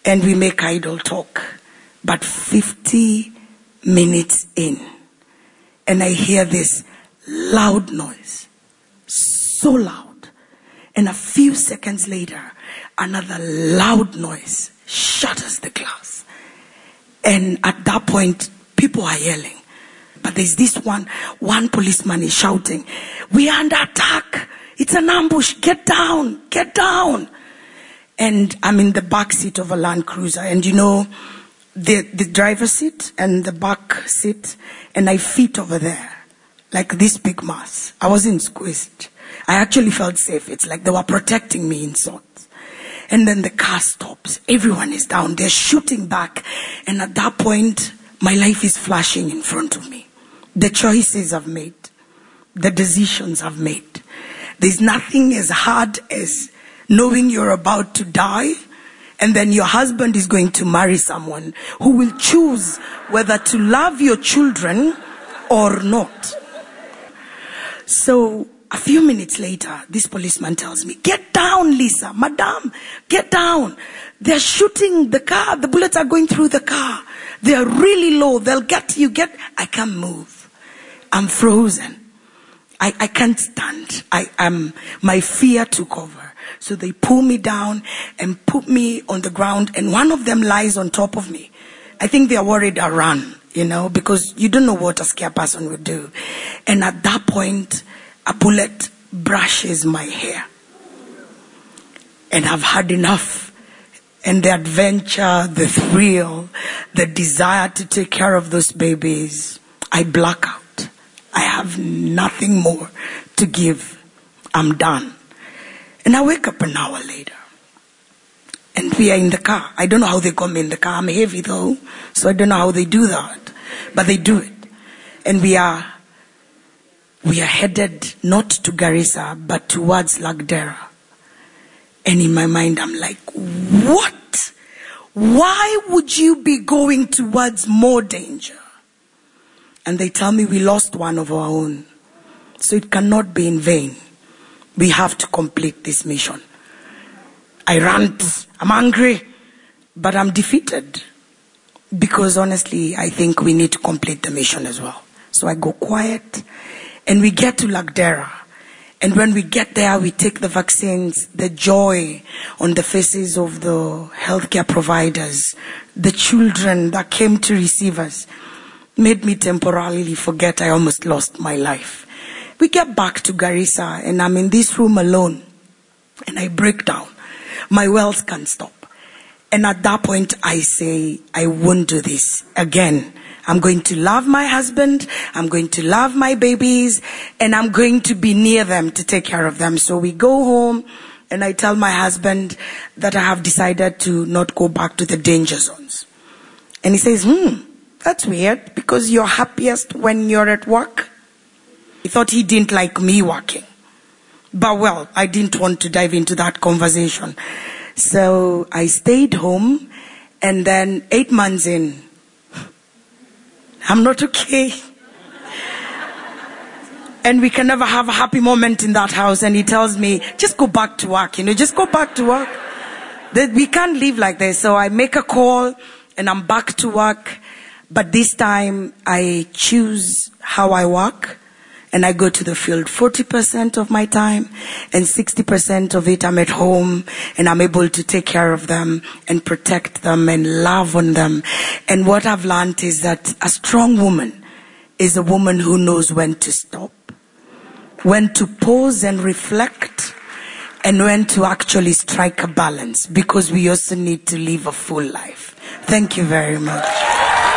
and we make idle talk. But 50 minutes in, and I hear this loud noise, so loud. And a few seconds later, another loud noise shatters the glass. And at that point, people are yelling. But there's this one policeman is shouting, "We are under attack. It's an ambush. Get down, get down." And I'm in the back seat of a Land Cruiser. And you know, the driver's seat and the back seat, and I fit over there, like this big mass. I wasn't squeezed. I actually felt safe. It's like they were protecting me in sorts. And then the car stops. Everyone is down. They're shooting back. And at that point, my life is flashing in front of me. The choices I've made, the decisions I've made. There's nothing as hard as knowing you're about to die, and then your husband is going to marry someone who will choose whether to love your children or not. So a few minutes later, this policeman tells me, "Get down, Lisa, madam, get down. They're shooting the car. The bullets are going through the car. They're really low. They'll get you. I can't move. I'm frozen. I can't stand. My fear took over. So they pull me down and put me on the ground, and one of them lies on top of me. I think they're worried I run, because you don't know what a scared person would do. And at that point, a bullet brushes my hair. And I've had enough. And the adventure, the thrill, the desire to take care of those babies, I black out. I have nothing more to give. I'm done. And I wake up an hour later. And we are in the car. I don't know how they got me in the car. I'm heavy though, so I don't know how they do that. But they do it. And we are headed not to Garissa, but towards Lagdera. And in my mind, I'm like, what? Why would you be going towards more danger? And they tell me we lost one of our own. So it cannot be in vain. We have to complete this mission. I rant. I'm angry. But I'm defeated. Because honestly, I think we need to complete the mission as well. So I go quiet. And we get to Lagdera. And when we get there, we take the vaccines. The joy on the faces of the healthcare providers, the children that came to receive us, made me temporarily forget I almost lost my life. We get back to Garissa, and I'm in this room alone. And I break down. My wells can't stop. And at that point, I say, I won't do this again. I'm going to love my husband, I'm going to love my babies, and I'm going to be near them to take care of them. So we go home, and I tell my husband that I have decided to not go back to the danger zones. And he says, that's weird, because you're happiest when you're at work. He thought he didn't like me working. But well, I didn't want to dive into that conversation. So I stayed home, and then 8 months in, I'm not okay. And we can never have a happy moment in that house. And he tells me, just go back to work, just go back to work. We can't live like this. So I make a call, and I'm back to work. But this time, I choose how I work. And I go to the field 40% of my time, and 60% of it I'm at home, and I'm able to take care of them and protect them and love on them. And what I've learned is that a strong woman is a woman who knows when to stop, when to pause and reflect, and when to actually strike a balance, because we also need to live a full life. Thank you very much.